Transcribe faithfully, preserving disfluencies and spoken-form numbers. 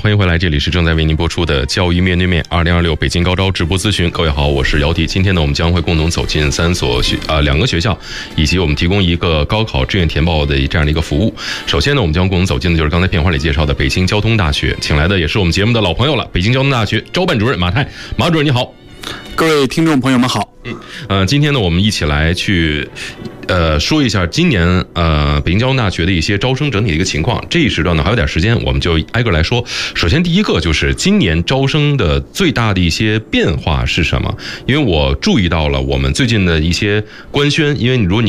欢迎回来，这里是正在为您播出的教育面对面二零二六北京高招直播咨询。各位好，我是姚迪。今天呢，我们将会共同走进三所学啊、呃、两个学校，以及我们提供一个高考志愿填报的这样的一个服务。首先呢，我们将共同走进的就是刚才片花里介绍的北京交通大学，请来的也是我们节目的老朋友了，北京交通大学招办主任马泰。马主任你好。 各位听众朋友们好。 嗯，呃，今天呢，我们一起来去，呃，说一下今年呃北京交通大学的一些招生整体的一个情况。这一时段呢还有点时间，我们就挨个来说。首先第一个就是今年招生的最大的一些变化是什么？因为我注意到了我们最近的一些官宣，因为如果你